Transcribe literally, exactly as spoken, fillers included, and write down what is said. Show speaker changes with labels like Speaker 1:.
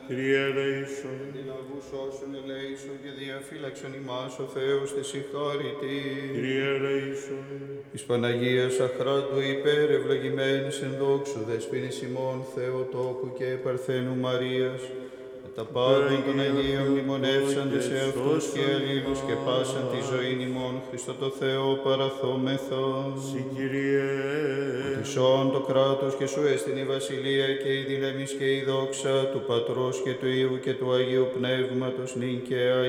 Speaker 1: Kyrie eleison.
Speaker 2: Λαβούς όσων ελέησον και διαφύλαξον ημάς ο Θεός της συγχώρητη.
Speaker 1: Kyrie eleison.
Speaker 2: Της Παναγίας αχράτου υπέρ ευλογημένης εν δόξου δεσποίνης ημών Θεοτόκου και Παρθένου Μαρίας, με τα πάντων των Αγίων μνημονεύσαντες εαυτούς και αλλήλους και πάσαν τη ζωήν ημών Χριστό το Θεό παραθόμεθα.
Speaker 1: Συ Kyrie.
Speaker 2: Ίσον το κράτος και σου έστειν η βασιλεία και η δύναμις και η δόξα του Πατρός και του Υιού και του Αγίου Πνεύματος νυν και αεί